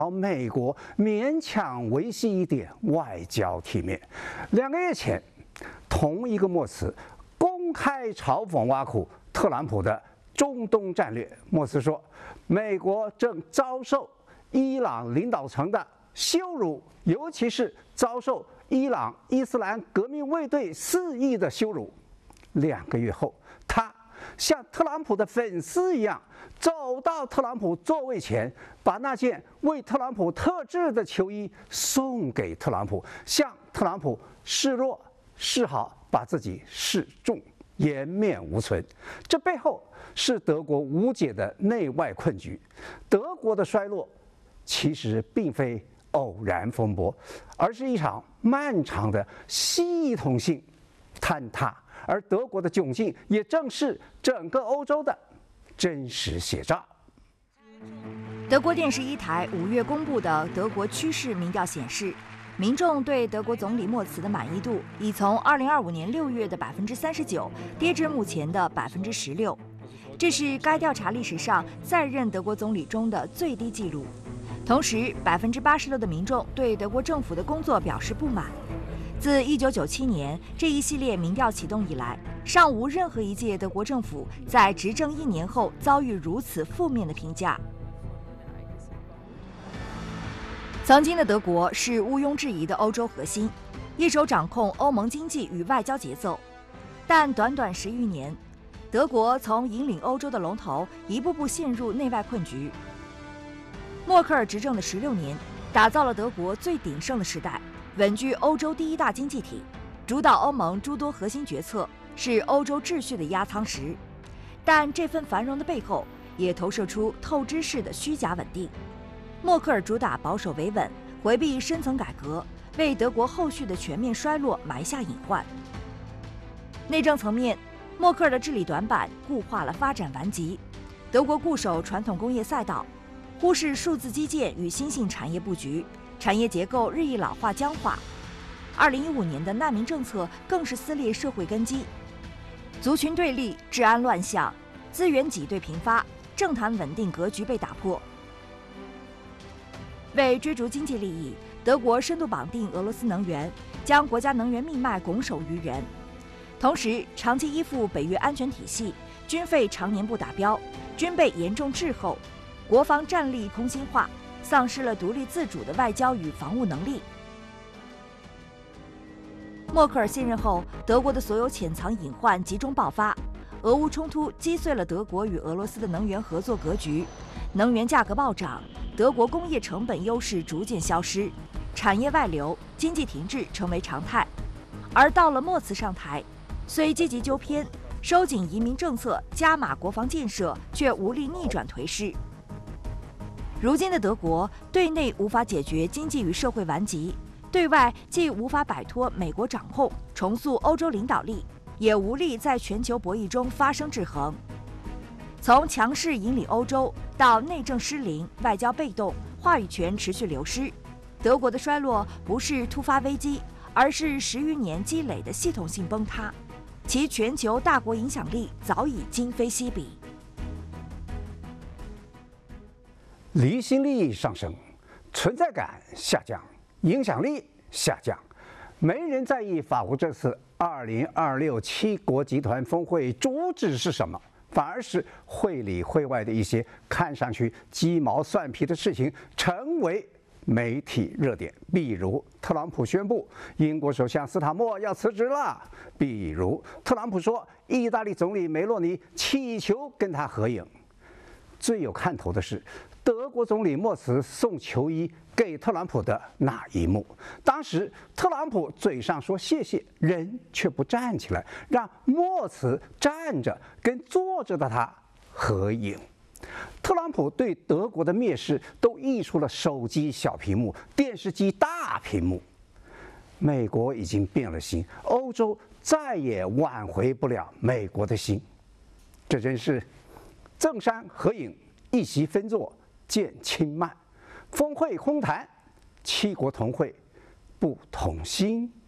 美国勉强维系一点外交体面。2个月前，同一个莫茨公开嘲讽挖苦特朗普的中东战略。莫茨说，美国正遭受伊朗领导层的羞辱，尤其是遭受伊朗伊斯兰革命卫队肆意的羞辱。2个月后，他像特朗普的粉丝一样，走到特朗普座位前，把那件为特朗普特制的球衣送给特朗普，向特朗普示弱示好，把自己示众，颜面无存。这背后是德国无解的内外困局。德国的衰落其实并非偶然风波，而是一场漫长的系统性坍塌。而德国的窘境也正是整个欧洲的真实写照。 德国电视1台5月公布的德国趋势民调显示，民众对德国总理默茨的满意度已从2025年6月的39%跌至目前的16%，这是该调查历史上在任德国总理中的最低纪录。同时，86%的民众对德国政府的工作表示不满。自1997年这一系列民调启动以来，尚无任何一届德国政府在执政1年后遭遇如此负面的评价。曾经的德国是毋庸置疑的欧洲核心，一手掌控欧盟经济与外交节奏。但短短10余年，德国从引领欧洲的龙头一步步陷入内外困局。默克尔执政的16年，打造了德国最鼎盛的时代，稳居欧洲第1大经济体，主导欧盟诸多核心决策，是欧洲秩序的压舱石。但这份繁荣的背后，也投射出透支式的虚假稳定。默克尔主打保守维稳，回避深层改革，为德国后续的全面衰落埋下隐患。内政层面，默克尔的治理短板固化了发展顽疾。德国固守传统工业赛道，忽视数字基建与新兴产业布局，产业结构日益老化僵化。2015年的难民政策更是撕裂社会根基，族群对立、治安乱象、资源挤兑频发，政坛稳定格局被打破。为追逐经济利益，德国深度绑定俄罗斯能源，将国家能源命脉拱手于人。同时，长期依附北约安全体系，军费常年不达标，军备严重滞后，国防战力空心化，丧失了独立自主的外交与防务能力。默克尔卸任后，德国的所有潜藏隐患集中爆发，俄乌冲突击碎了德国与俄罗斯的能源合作格局，能源价格暴涨，德国工业成本优势逐渐消失，产业外流、经济停滞成为常态。而到了默茨上台，虽积极纠偏、收紧移民政策、加码国防建设，却无力逆转颓势。如今的德国，对内无法解决经济与社会顽疾，对外既无法摆脱美国掌控，重塑欧洲领导力，也无力在全球博弈中发生制衡。从强势引领欧洲到内政失灵、外交被动、话语权持续流失，德国的衰落不是突发危机，而是10余年积累的系统性崩塌，其全球大国影响力早已今非昔比。 离心力上升，存在感下降，影响力下降。没人在意法国这次2026七国集团峰会主旨是什么，反而是会里会外的一些看上去鸡毛蒜皮的事情成为媒体热点。比如特朗普宣布英国首相斯塔默要辞职了，比如特朗普说意大利总理梅洛尼祈求跟他合影。最有看头的是德国总理默茨送球衣给特朗普的那一幕，当时特朗普嘴上说谢谢，人却不站起来，让默茨站着跟坐着的他合影。特朗普对德国的蔑视都溢出了手机小屏幕、电视机大屏幕。美国已经变了心，欧洲再也挽回不了美国的心。这真是赠山合影，一席分坐见轻慢。峰会空谈，七国同会不同心。